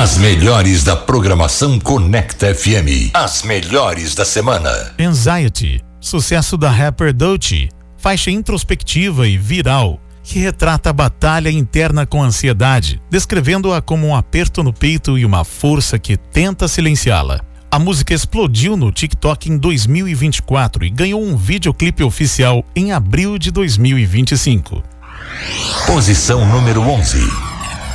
As melhores da programação Conecta FM. As melhores da semana. Anxiety, sucesso da rapper Doechii, faixa introspectiva e viral, que retrata a batalha interna com a ansiedade, descrevendo-a como um aperto no peito e uma força que tenta silenciá-la. A música explodiu no TikTok em 2024 e ganhou um videoclipe oficial em abril de 2025. Posição número 11.